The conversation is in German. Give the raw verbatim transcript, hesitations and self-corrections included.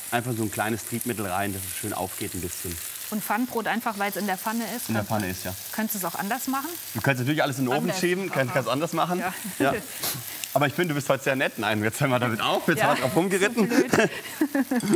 einfach so ein kleines Triebmittel rein, dass es schön aufgeht ein bisschen. Und Pfannenbrot einfach, weil es in der Pfanne ist? In der Pfanne ist, ja. Könntest du es auch anders machen? Du kannst natürlich alles in den Ofen Anders. schieben, kannst Aha. es anders machen. Ja. Ja. Aber ich finde, du bist heute sehr nett. Nein, jetzt hören wir damit auf. Jetzt Ja. haben wir drauf rumgeritten. So blöd.